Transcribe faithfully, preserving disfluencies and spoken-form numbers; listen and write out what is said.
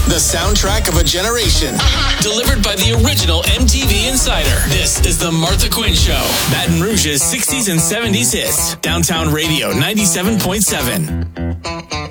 The soundtrack of a generation. Uh-huh. Delivered by the original M T V Insider. This is The Martha Quinn Show. Baton Rouge's sixties and seventies hits. Downtown Radio ninety-seven point seven.